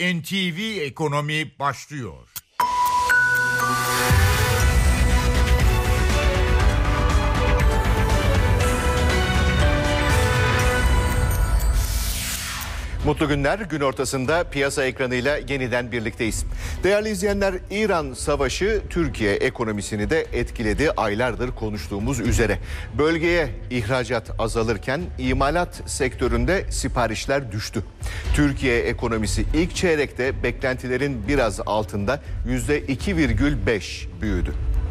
NTV Ekonomi başlıyor. Mutlu günler. Gün ortasında piyasa ekranıyla yeniden birlikteyiz. Değerli izleyenler, İran savaşı Türkiye ekonomisini de etkiledi. Aylardır konuştuğumuz üzere. Bölgeye ihracat azalırken imalat sektöründe siparişler düştü. Türkiye ekonomisi ilk çeyrekte beklentilerin biraz altında %2,5 büyüdü.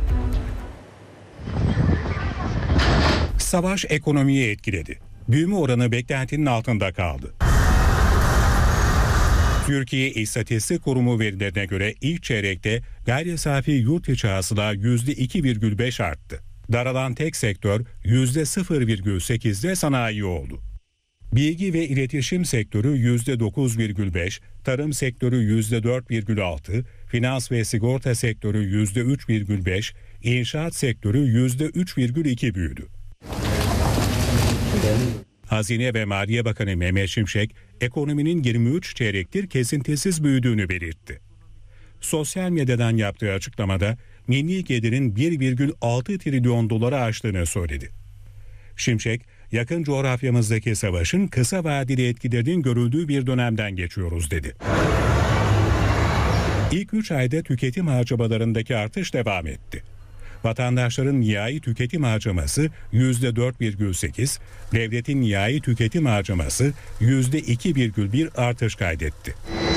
Savaş ekonomiyi etkiledi. Büyüme oranı beklentinin altında kaldı. Türkiye İstatistik Kurumu verilerine göre ilk çeyrekte gayri safi yurt içi hasıla %2,5 arttı. Daralan tek sektör %0,8'de sanayi oldu. Bilgi ve iletişim sektörü %9,5, tarım sektörü %4,6, finans ve sigorta sektörü %3,5, inşaat sektörü %3,2 büyüdü. Hazine ve Maliye Bakanı Mehmet Şimşek, ekonominin 23 çeyrektir kesintisiz büyüdüğünü belirtti. Sosyal medyadan yaptığı açıklamada milli gelirin 1,6 trilyon doları aştığını söyledi. Şimşek, yakın coğrafyamızdaki savaşın kısa vadeli etkilerinin görüldüğü bir dönemden geçiyoruz dedi. İlk 3 ayda tüketim harcamalarındaki artış devam etti. Vatandaşların nihai tüketim harcaması %4,8, devletin nihai tüketim harcaması %2,1 artış kaydetti.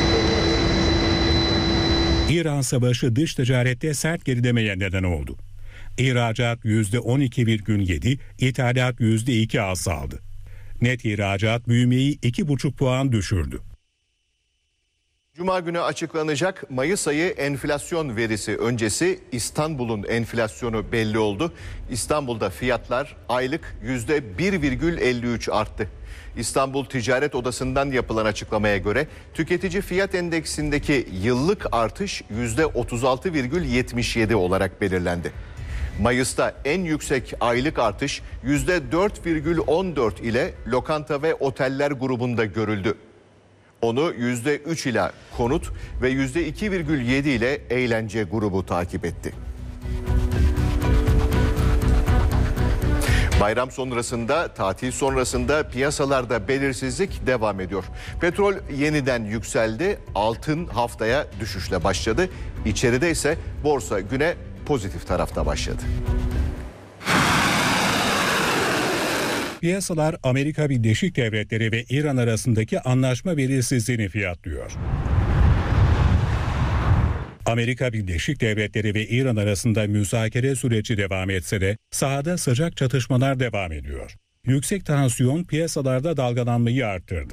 İran savaşı dış ticarette sert gerilemeye neden oldu. İhracat %12,7, ithalat %2 azaldı. Net ihracat büyümeyi 2,5 puan düşürdü. Cuma günü açıklanacak Mayıs ayı enflasyon verisi öncesi İstanbul'un enflasyonu belli oldu. İstanbul'da fiyatlar aylık %1,53 arttı. İstanbul Ticaret Odası'ndan yapılan açıklamaya göre tüketici fiyat endeksindeki yıllık artış %36,77 olarak belirlendi. Mayıs'ta en yüksek aylık artış %4,14 ile lokanta ve oteller grubunda görüldü. Onu %3 ile konut ve %2,7 ile eğlence grubu takip etti. Bayram sonrasında, tatil sonrasında piyasalarda belirsizlik devam ediyor. Petrol yeniden yükseldi, altın haftaya düşüşle başladı. İçeride ise borsa güne pozitif tarafta başladı. Piyasalar Amerika Birleşik Devletleri ve İran arasındaki anlaşma belirsizliğini fiyatlıyor. Amerika Birleşik Devletleri ve İran arasında müzakere süreci devam etse de sahada sıcak çatışmalar devam ediyor. Yüksek tansiyon piyasalarda dalgalanmayı arttırdı.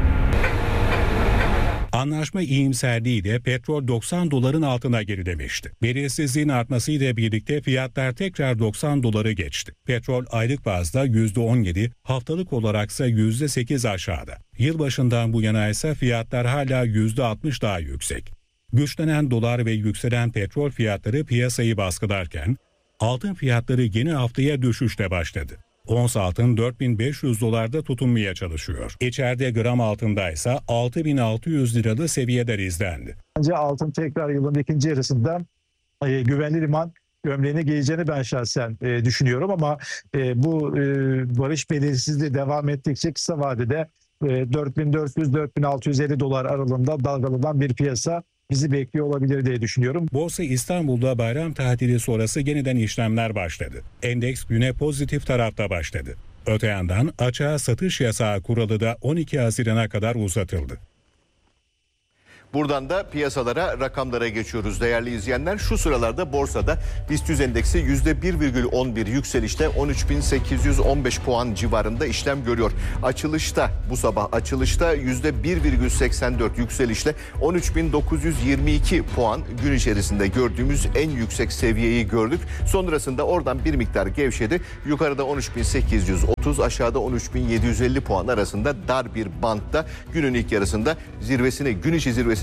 Anlaşma iyimserliğiyle petrol 90 doların altına gerilemişti. Belirsizliğin artmasıyla birlikte fiyatlar tekrar 90 doları geçti. Petrol aylık bazda %17, haftalık olaraksa %8 aşağıda. Yılbaşından bu yana ise fiyatlar hala %60 daha yüksek. Güçlenen dolar ve yükselen petrol fiyatları piyasayı baskılarken altın fiyatları yeni haftaya düşüşle başladı. Ons altın 4.500 dolarda tutunmaya çalışıyor. İçeride gram altındaysa 6.600 liralı seviyeler izlendi. Bence altın tekrar yılın ikinci yarısında güvenli liman gömleğine geleceğini ben şahsen düşünüyorum ama bu barış belirsizliği devam ettikçe kısa vadede 4.400-4.650 dolar aralığında dalgalanan bir piyasa bizi bekliyor olabilir diye düşünüyorum. Borsa İstanbul'da bayram tatili sonrası yeniden işlemler başladı. Endeks güne pozitif tarafta başladı. Öte yandan açığa satış yasağı kuralı da 12 Haziran'a kadar uzatıldı. Buradan da piyasalara, rakamlara geçiyoruz değerli izleyenler. Şu sıralarda borsada BIST 100 endeksi %1,11 yükselişte 13.815 puan civarında işlem görüyor. Bu sabah açılışta %1,84 yükselişle 13.922 puan gün içerisinde gördüğümüz en yüksek seviyeyi gördük. Sonrasında oradan bir miktar gevşedi. Yukarıda 13.830, aşağıda 13.750 puan arasında dar bir bantta günün ilk yarısında gün içi zirvesini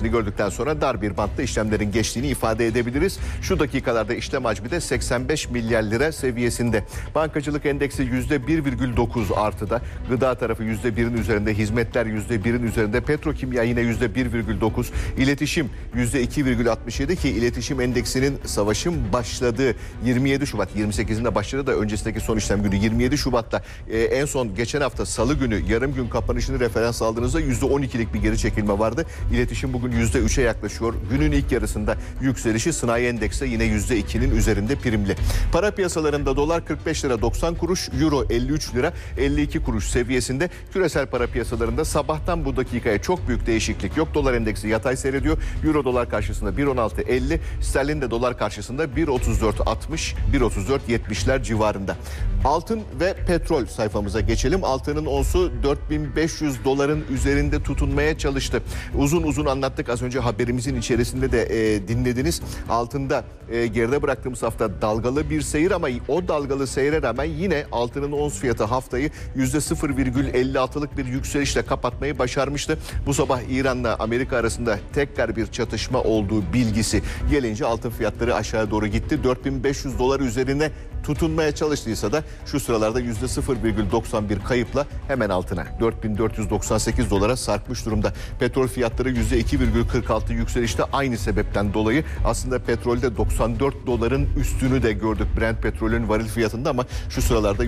yükselmesini gördükten sonra dar bir bantta işlemlerin geçtiğini ifade edebiliriz. Şu dakikalarda işlem hacmi de 85 milyar lira seviyesinde. Bankacılık endeksi %1,9 artıda. Gıda tarafı %1'in üzerinde, hizmetler %1'in üzerinde, petrokimya yine %1,9, iletişim %2,67 ki iletişim endeksinin savaşın başladığı 27 Şubat 28'inde başladı da öncesindeki son işlem günü 27 Şubat'ta en son geçen hafta Salı günü yarım gün kapanışını referans aldığınızda %12'lik bir geri çekilme vardı. İletişim bugün %3'e yaklaşıyor. Günün ilk yarısında yükselişi sanayi endekse yine %2'nin üzerinde primli. Para piyasalarında dolar 45 lira 90 kuruş, euro 53 lira 52 kuruş seviyesinde. Küresel para piyasalarında sabahtan bu dakikaya çok büyük değişiklik yok. Dolar endeksi yatay seyrediyor. Euro dolar karşısında 1.16.50, sterlin de dolar karşısında 1.34.60, 1.34.70'ler civarında. Altın ve petrol sayfamıza geçelim. Altının onsu 4500 doların üzerinde tutunmaya çalıştı. Uzun uzun anlattık, az önce haberimizin içerisinde de dinlediniz. Altında geride bıraktığımız hafta dalgalı bir seyir ama o dalgalı seyre rağmen yine altının ons fiyatı haftayı %0,56'lık bir yükselişle kapatmayı başarmıştı. Bu sabah İran'la Amerika arasında tekrar bir çatışma olduğu bilgisi gelince altın fiyatları aşağı doğru gitti. 4500 dolar üzerine tutunmaya çalıştıysa da şu sıralarda %0,91 kayıpla hemen altına 4498 dolara sarkmış durumda. Petrol fiyatları %2,46 yükselişte aynı sebepten dolayı. Aslında petrolde 94 doların üstünü de gördük Brent petrolün varil fiyatında ama şu sıralarda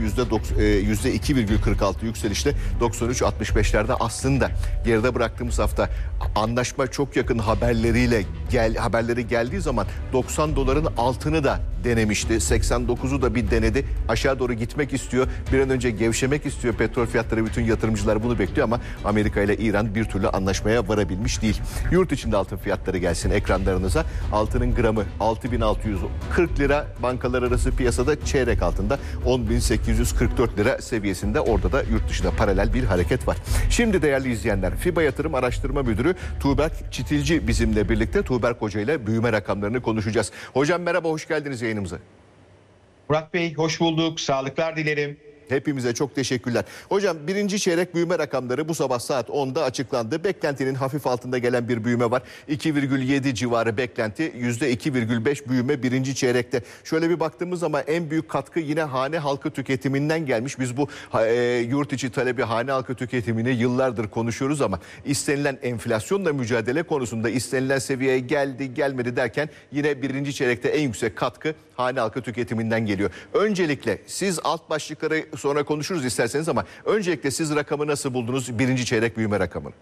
%2,46 yükselişte 93.65'lerde. Aslında geride bıraktığımız hafta anlaşma çok yakın haberleri geldiği zaman 90 doların altını da denemişti. 89'u da bir denedi. Aşağı doğru gitmek istiyor. Bir an önce gevşemek istiyor petrol fiyatları. Bütün yatırımcılar bunu bekliyor ama Amerika ile İran bir türlü anlaşmaya varabilmiş değil. Yurt içinde altın fiyatları gelsin ekranlarınıza. Altının gramı 6.640 lira. Bankalar arası piyasada çeyrek altında 10.844 lira seviyesinde. Orada da yurt dışında paralel bir hareket var. Şimdi değerli izleyenler, FİBA Yatırım Araştırma Müdürü Tuğberk Çitilci bizimle birlikte. Tuğberk Hoca ile büyüme rakamlarını konuşacağız. Hocam merhaba, hoş geldiniz yayınımıza. Murat Bey hoş bulduk. Sağlıklar dilerim. Hepimize çok teşekkürler. Hocam birinci çeyrek büyüme rakamları bu sabah saat 10'da açıklandı. Beklentinin hafif altında gelen bir büyüme var. 2,7 civarı beklenti, %2,5 büyüme birinci çeyrekte. Şöyle bir baktığımız zaman en büyük katkı yine hane halkı tüketiminden gelmiş. Biz bu yurt içi talebi, hane halkı tüketimini yıllardır konuşuyoruz ama istenilen enflasyonla mücadele konusunda istenilen seviyeye geldi gelmedi derken yine birinci çeyrekte en yüksek katkı hane halkı tüketiminden geliyor. Öncelikle siz alt başlıkları sonra konuşuruz isterseniz ama öncelikle siz rakamı nasıl buldunuz, birinci çeyrek büyüme rakamını?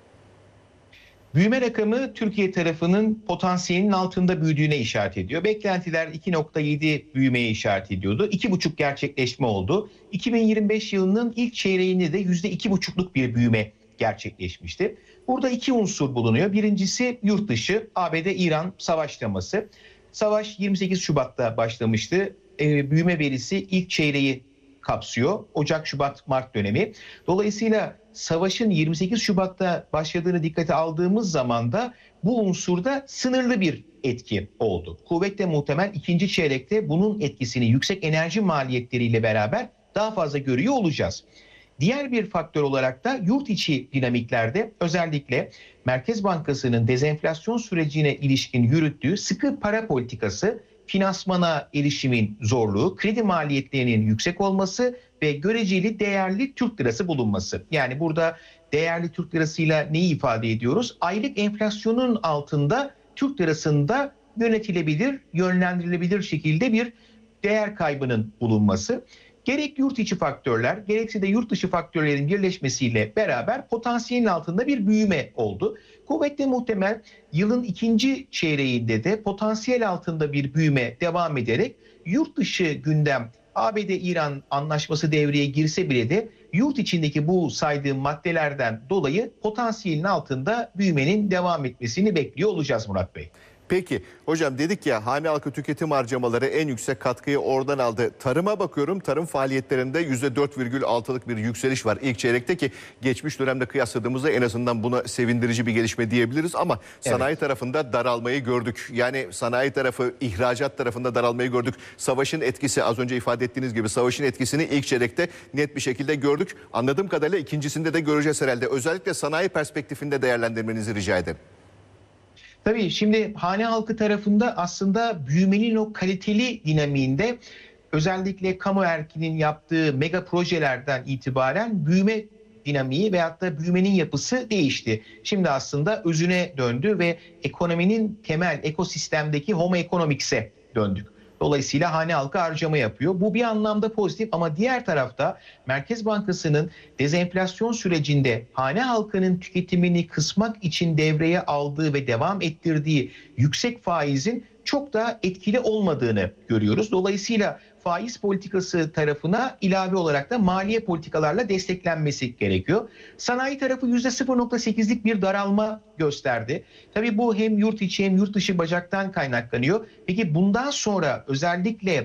Büyüme rakamı Türkiye tarafının potansiyelinin altında büyüdüğüne işaret ediyor. Beklentiler 2,7 büyümeye işaret ediyordu. 2,5 gerçekleşme oldu. 2025 yılının ilk çeyreğinde de %2,5'luk bir büyüme gerçekleşmişti. Burada iki unsur bulunuyor. Birincisi yurt dışı, ABD-İran savaş teması. Savaş 28 Şubat'ta başlamıştı. Büyüme verisi ilk çeyreği kapsıyor. Ocak, Şubat, Mart dönemi. Dolayısıyla savaşın 28 Şubat'ta başladığını dikkate aldığımız zaman da bu unsurda sınırlı bir etki oldu. Kuvvetle muhtemel ikinci çeyrekte bunun etkisini yüksek enerji maliyetleriyle beraber daha fazla görüyor olacağız. Diğer bir faktör olarak da yurt içi dinamiklerde özellikle Merkez Bankası'nın dezenflasyon sürecine ilişkin yürüttüğü sıkı para politikası, finansmana erişimin zorluğu, kredi maliyetlerinin yüksek olması ve göreceli değerli Türk lirası bulunması. Yani burada değerli Türk lirasıyla neyi ifade ediyoruz? Aylık enflasyonun altında Türk lirasında yönetilebilir, yönlendirilebilir şekilde bir değer kaybının bulunması. Gerek yurt içi faktörler, gerekse de yurt dışı faktörlerin birleşmesiyle beraber potansiyelin altında bir büyüme oldu. Kuvvetle muhtemel yılın ikinci çeyreğinde de potansiyel altında bir büyüme devam ederek yurt dışı gündem ABD-İran anlaşması devreye girse bile de yurt içindeki bu saydığım maddelerden dolayı potansiyelin altında büyümenin devam etmesini bekliyor olacağız Murat Bey. Peki hocam, dedik ya hane halkı tüketim harcamaları en yüksek katkıyı oradan aldı. Tarıma bakıyorum, tarım faaliyetlerinde %4,6'lık bir yükseliş var ilk çeyrekte ki geçmiş dönemde kıyasladığımızda en azından buna sevindirici bir gelişme diyebiliriz ama sanayi tarafında daralmayı gördük. Yani sanayi tarafı, ihracat tarafında daralmayı gördük. Savaşın etkisi, az önce ifade ettiğiniz gibi savaşın etkisini ilk çeyrekte net bir şekilde gördük. Anladığım kadarıyla ikincisinde de göreceğiz herhalde. Özellikle sanayi perspektifinde değerlendirmenizi rica ederim. Tabii şimdi hane halkı tarafında aslında büyümenin o kaliteli dinamiğinde özellikle kamu erkinin yaptığı mega projelerden itibaren büyüme dinamiği veyahut da büyümenin yapısı değişti. Şimdi aslında özüne döndü ve ekonominin temel ekosistemdeki homo economics'e döndük. Dolayısıyla hane halkı harcama yapıyor. Bu bir anlamda pozitif ama diğer tarafta Merkez Bankası'nın dezenflasyon sürecinde hane halkının tüketimini kısmak için devreye aldığı ve devam ettirdiği yüksek faizin çok da etkili olmadığını görüyoruz. Dolayısıyla faiz politikası tarafına ilave olarak da maliye politikalarla desteklenmesi gerekiyor. Sanayi tarafı %0.8'lik bir daralma gösterdi. Tabii bu hem yurt içi hem yurt dışı bacaktan kaynaklanıyor. Peki bundan sonra özellikle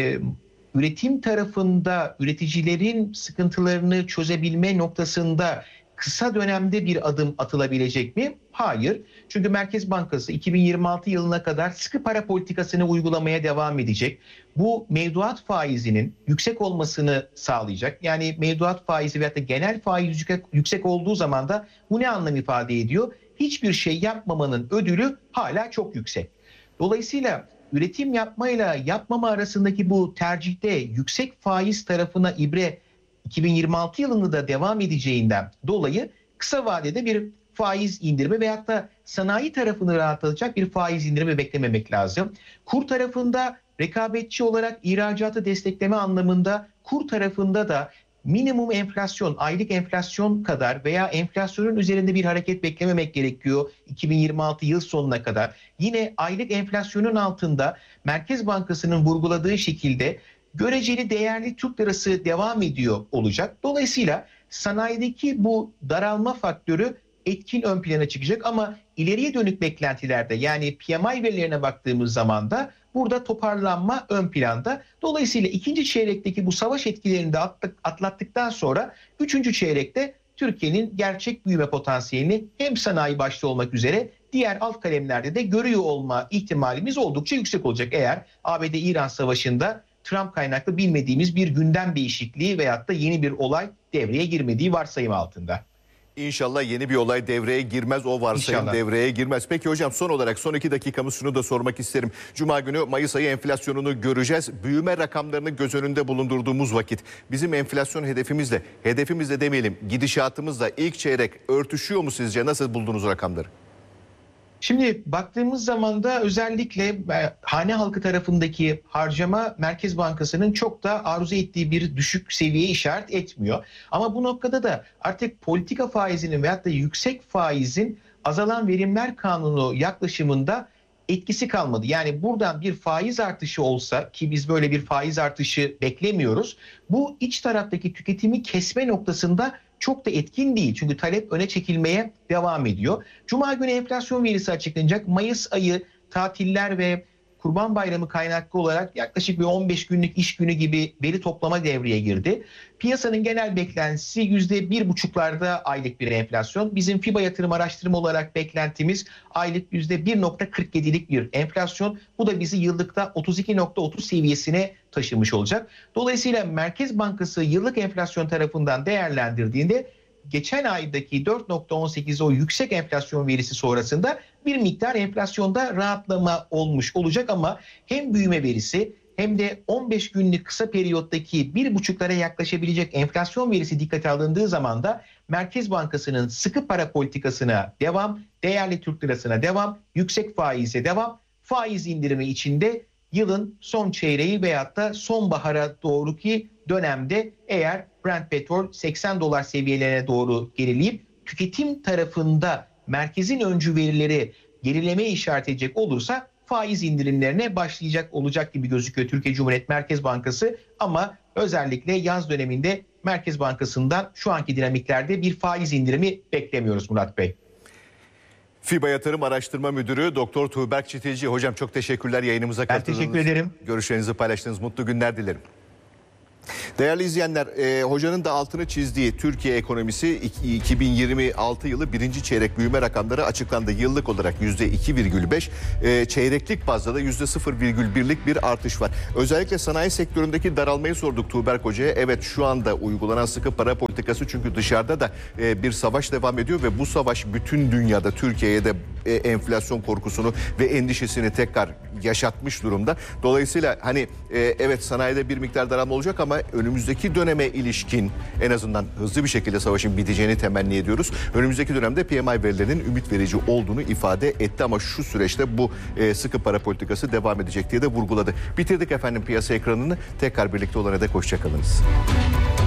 üretim tarafında üreticilerin sıkıntılarını çözebilme noktasında kısa dönemde bir adım atılabilecek mi? Hayır. Çünkü Merkez Bankası 2026 yılına kadar sıkı para politikasını uygulamaya devam edecek. Bu mevduat faizinin yüksek olmasını sağlayacak. Yani mevduat faizi veyahut da genel faiz yüksek olduğu zaman da bu ne anlam ifade ediyor? Hiçbir şey yapmamanın ödülü hala çok yüksek. Dolayısıyla üretim yapmayla yapmama arasındaki bu tercihte yüksek faiz tarafına ibre 2026 yılında da devam edeceğinden dolayı kısa vadede bir faiz indirimi veyahut da sanayi tarafını rahatlatacak bir faiz indirimi beklememek lazım. Kur tarafında rekabetçi olarak ihracatı destekleme anlamında kur tarafında da minimum enflasyon, aylık enflasyon kadar veya enflasyonun üzerinde bir hareket beklememek gerekiyor 2026 yıl sonuna kadar. Yine aylık enflasyonun altında Merkez Bankası'nın vurguladığı şekilde göreceli değerli Türk lirası devam ediyor olacak. Dolayısıyla sanayideki bu daralma faktörü etkin ön plana çıkacak ama ileriye dönük beklentilerde yani PMI verilerine baktığımız zaman da burada toparlanma ön planda. Dolayısıyla ikinci çeyrekteki bu savaş etkilerini de atlattıktan sonra üçüncü çeyrekte Türkiye'nin gerçek büyüme potansiyelini hem sanayi başta olmak üzere diğer alt kalemlerde de görüyor olma ihtimalimiz oldukça yüksek olacak eğer ABD-İran savaşında Trump kaynaklı bilmediğimiz bir gündem değişikliği veyahut da yeni bir olay devreye girmediği varsayım altında. İnşallah yeni bir olay devreye girmez, o varsayım İnşallah devreye girmez. Peki hocam son olarak son 2 dakikamız şunu da sormak isterim. Cuma günü Mayıs ayı enflasyonunu göreceğiz. Büyüme rakamlarını göz önünde bulundurduğumuz vakit bizim enflasyon hedefimizle demeyelim gidişatımızla ilk çeyrek örtüşüyor mu sizce? Nasıl buldunuz rakamları? Şimdi baktığımız zaman da özellikle hane halkı tarafındaki harcama Merkez Bankası'nın çok da arzu ettiği bir düşük seviyeye işaret etmiyor. Ama bu noktada da artık politika faizinin veyahut da yüksek faizin azalan verimler kanunu yaklaşımında etkisi kalmadı. Yani buradan bir faiz artışı olsa ki biz böyle bir faiz artışı beklemiyoruz. Bu iç taraftaki tüketimi kesme noktasında çok da etkin değil. Çünkü talep öne çekilmeye devam ediyor. Cuma günü enflasyon verisi açıklanacak. Mayıs ayı tatiller ve Kurban Bayramı kaynaklı olarak yaklaşık bir 15 günlük iş günü gibi veri toplama devreye girdi. Piyasanın genel beklentisi %1,5'larda aylık bir enflasyon. Bizim FİBA yatırım araştırma olarak beklentimiz aylık %1,47'lik bir enflasyon. Bu da bizi yıllıkta 32,30 seviyesine taşımış olacak. Dolayısıyla Merkez Bankası yıllık enflasyon tarafından değerlendirdiğinde geçen aydaki 4,18 o yüksek enflasyon verisi sonrasında bir miktar enflasyonda rahatlama olmuş olacak ama hem büyüme verisi hem de 15 günlük kısa periyottaki 1,5'lara yaklaşabilecek enflasyon verisi dikkate alındığı zaman da Merkez Bankası'nın sıkı para politikasına devam, değerli Türk lirasına devam, yüksek faize devam, faiz indirimi içinde yılın son çeyreği veyahut da sonbahara doğruki dönemde eğer Brent petrol $80 seviyelerine doğru gerileyip tüketim tarafında merkezin öncü verileri gerilemeye işaret edecek olursa faiz indirimlerine başlayacak olacak gibi gözüküyor Türkiye Cumhuriyet Merkez Bankası ama özellikle yaz döneminde Merkez Bankası'ndan şu anki dinamiklerde bir faiz indirimi beklemiyoruz Murat Bey. FİBA Yatırım Araştırma Müdürü Doktor Tuğberk Çitilci. Hocam çok teşekkürler yayınımıza katıldığınız. Ben teşekkür ederim. Görüşlerinizi paylaştığınız mutlu günler dilerim. Değerli izleyenler, hocanın da altını çizdiği Türkiye ekonomisi 2026 yılı birinci çeyrek büyüme rakamları açıklandı. Yıllık olarak %2,5, çeyreklik bazda da %0,1'lik bir artış var. Özellikle sanayi sektöründeki daralmayı sorduk Tuğberk Hoca'ya. Evet, şu anda uygulanan sıkı para politikası çünkü dışarıda da bir savaş devam ediyor ve bu savaş bütün dünyada Türkiye'ye de enflasyon korkusunu ve endişesini tekrar yaşatmış durumda. Dolayısıyla hani evet sanayide bir miktar daralma olacak ama önümüzdeki döneme ilişkin en azından hızlı bir şekilde savaşın biteceğini temenni ediyoruz. Önümüzdeki dönemde PMI verilerinin ümit verici olduğunu ifade etti ama şu süreçte bu sıkı para politikası devam edecek diye de vurguladı. Bitirdik efendim piyasa ekranını. Tekrar birlikte olana dek hoşçakalınız.